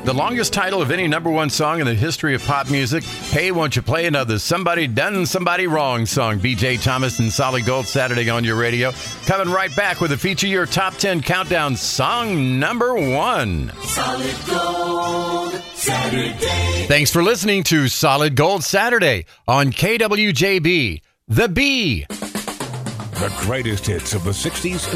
The longest title of any number one song in the history of pop music. Hey, won't you play another Somebody Done Somebody Wrong song? BJ Thomas and Solid Gold Saturday on your radio. Coming right back with a feature your top 10 countdown song number 1. Solid Gold Saturday. Thanks for listening to Solid Gold Saturday on KWJB, The Bee. The greatest hits of the 60s